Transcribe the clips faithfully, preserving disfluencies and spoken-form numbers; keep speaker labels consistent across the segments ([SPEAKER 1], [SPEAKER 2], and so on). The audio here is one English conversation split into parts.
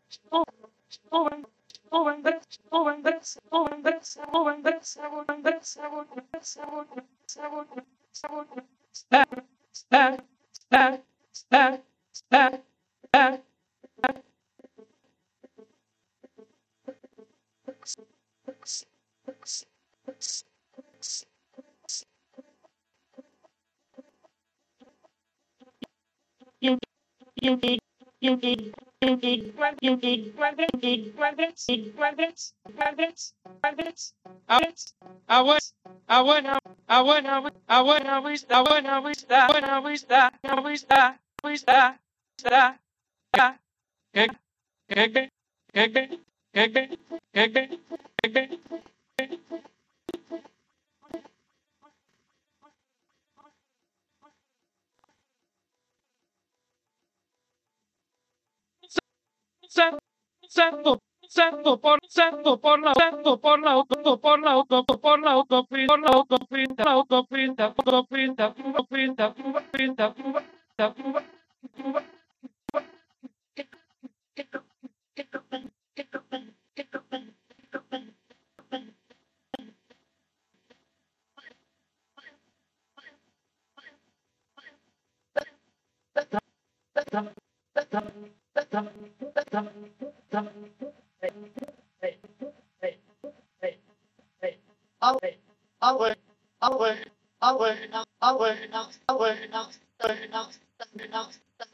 [SPEAKER 1] no, no vendrás, no vendrás, no vendrás, no vendrás, no vendrás, no vendrás, no vendrás, no vendrás, no vendrás, no vendrás, ah, ah, ah, ah, ah. You you did you did you did you did rabbits rabbits rabbits rabbits rabbits rabbits I was I went I went I went I went I was I went I was I went I was I was I was I was I egg egg egg egg egg egg Santo, santo, santo por santo por la santo por la auto por la auto por la autopista por la autopista la autopista autopista autopista autopista autopista away, away, away, away, now, away, now, away, now, away, now, away, now,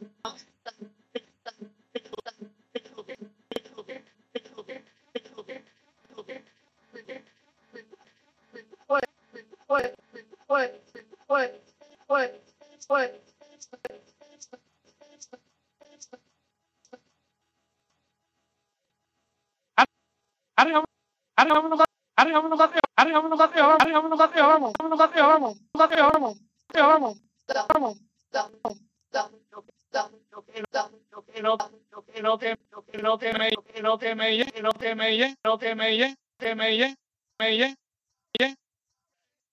[SPEAKER 1] lo que lo que me lo que me lo que me lo que me lo que me